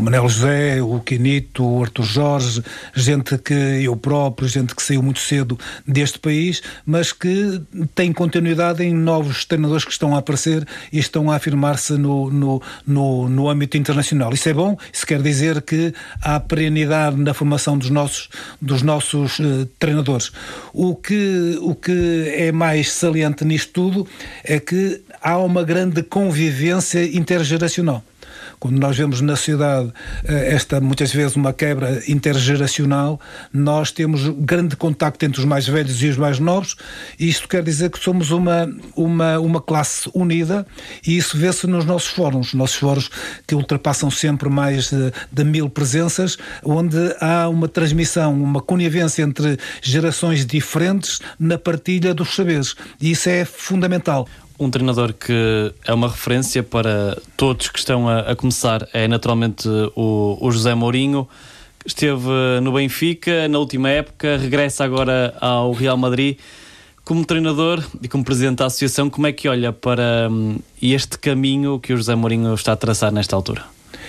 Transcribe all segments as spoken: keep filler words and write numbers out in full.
Manel José, o Quinito, o Artur Jorge, gente que eu próprio, gente que saiu muito cedo deste país, mas que tem continuidade em novos treinadores que estão a aparecer e estão a afirmar-se no, no, no, no âmbito internacional. Isso é bom, isso quer dizer que há perenidade na formação dos nossos, dos nossos uh, treinadores. O que, o que é mais saliente nisto tudo é que há uma grande convivência intergeracional. Quando nós vemos na sociedade esta, muitas vezes, uma quebra intergeracional, nós temos grande contacto entre os mais velhos e os mais novos, e isto quer dizer que somos uma, uma, uma classe unida, e isso vê-se nos nossos fóruns, nossos fóruns que ultrapassam sempre mais de, de mil presenças, onde há uma transmissão, uma conivência entre gerações diferentes na partilha dos saberes, e isso é fundamental. Um treinador que é uma referência para todos que estão a, a começar é naturalmente o, o José Mourinho. Esteve no Benfica na última época, regressa agora ao Real Madrid. Como treinador e como presidente da associação, como é que olha para um, este caminho que o José Mourinho está a traçar nesta altura?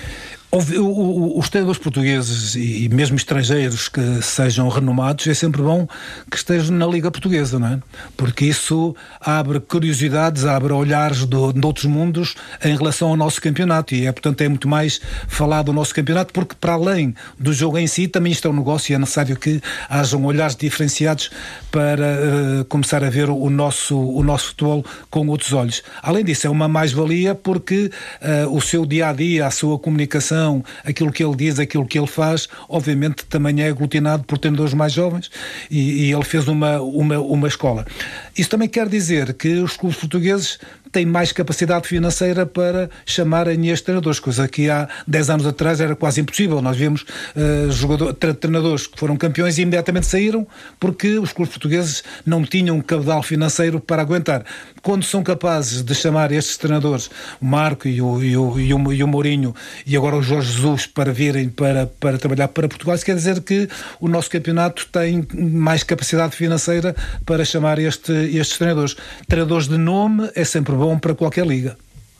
Os treinadores portugueses e mesmo estrangeiros que sejam renomados, é sempre bom que estejam na Liga Portuguesa, não é? Porque isso abre curiosidades, abre olhares do, de outros mundos em relação ao nosso campeonato, e é, portanto, é muito mais falar do nosso campeonato, porque para além do jogo em si, também isto é um negócio e é necessário que hajam olhares diferenciados para uh, começar a ver o nosso, o nosso futebol com outros olhos. Além disso, é uma mais-valia porque uh, o seu dia-a-dia, a sua comunicação, aquilo que ele diz, aquilo que ele faz, obviamente também é aglutinado por treinadores mais jovens, e, e ele fez uma, uma, uma escola. Isso também quer dizer que os clubes portugueses têm mais capacidade financeira para chamarem estes treinadores, coisa que há dez anos atrás era quase impossível. Nós vimos uh, jogadores, treinadores que foram campeões e imediatamente saíram porque os clubes portugueses não tinham capital financeiro para aguentar. Quando são capazes de chamar estes treinadores, o Marco e o, e o, e o, e o Mourinho e agora o Jorge Jesus, para virem para, para trabalhar para Portugal, isso quer dizer que o nosso campeonato tem mais capacidade financeira para chamar este, estes treinadores. Treinadores de nome é sempre bom para qualquer liga.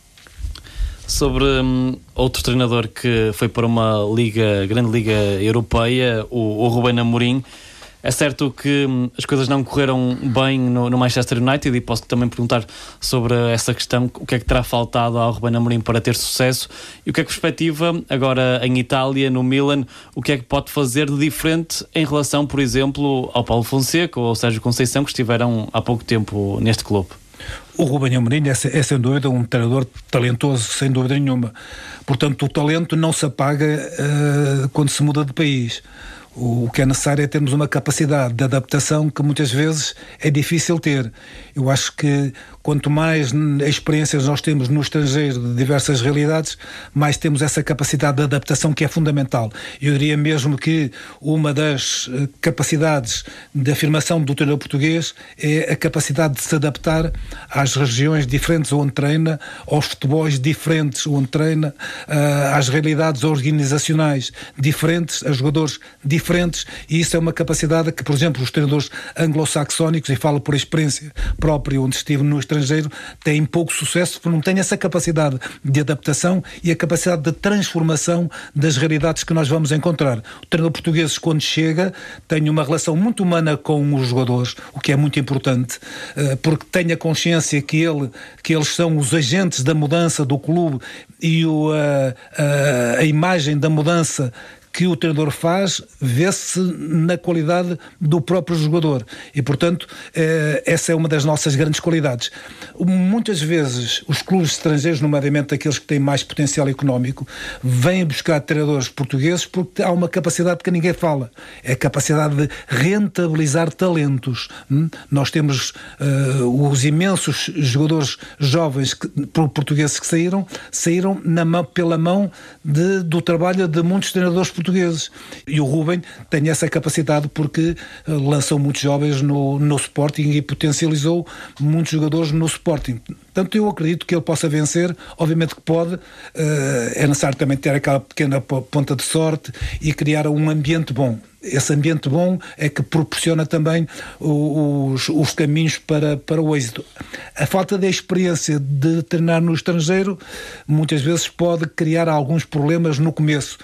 Sobre um, outro treinador que foi para uma liga, grande liga europeia, o, o Rubén Amorim. É certo que hum, as coisas não correram bem no, no Manchester United, e posso também perguntar sobre essa questão, o que é que terá faltado ao Rubén Amorim para ter sucesso, e o que é que perspectiva agora em Itália, no Milan, o que é que pode fazer de diferente em relação, por exemplo, ao Paulo Fonseca ou ao Sérgio Conceição, que estiveram há pouco tempo neste clube? O Rubén Amorim é, é sem dúvida um treinador talentoso, sem dúvida nenhuma. Portanto, o talento não se apaga uh, quando se muda de país. O que é necessário é termos uma capacidade de adaptação que muitas vezes é difícil ter. Eu acho que quanto mais experiências nós temos no estrangeiro de diversas realidades, mais temos essa capacidade de adaptação que é fundamental. Eu diria mesmo que uma das capacidades de afirmação do treinador português é a capacidade de se adaptar às regiões diferentes onde treina, aos futebols diferentes onde treina, às realidades organizacionais diferentes, a jogadores diferentes, e isso é uma capacidade que, por exemplo, os treinadores anglo-saxónicos, e falo por experiência própria onde estive no estrangeiro, têm pouco sucesso porque não têm essa capacidade de adaptação e a capacidade de transformação das realidades que nós vamos encontrar. O treinador português, quando chega, tem uma relação muito humana com os jogadores, o que é muito importante, porque tem a consciência que, ele, que eles são os agentes da mudança do clube, e o, a, a, a imagem da mudança que o treinador faz vê-se na qualidade do próprio jogador, e portanto eh, essa é uma das nossas grandes qualidades. Muitas vezes os clubes estrangeiros, nomeadamente aqueles que têm mais potencial económico, vêm buscar treinadores portugueses porque há uma capacidade que ninguém fala, é a capacidade de rentabilizar talentos. Hum? Nós temos uh, os imensos jogadores jovens que, portugueses que saíram, saíram na mão, pela mão de, do trabalho de muitos treinadores portugueses. portugueses. E o Rubén tem essa capacidade porque uh, lançou muitos jovens no, no Sporting e potencializou muitos jogadores no Sporting. Portanto, eu acredito que ele possa vencer, obviamente que pode, uh, é necessário também ter aquela pequena ponta de sorte e criar um ambiente bom. Esse ambiente bom é que proporciona também os, os caminhos para, para o êxito. A falta de experiência de treinar no estrangeiro muitas vezes pode criar alguns problemas no começo,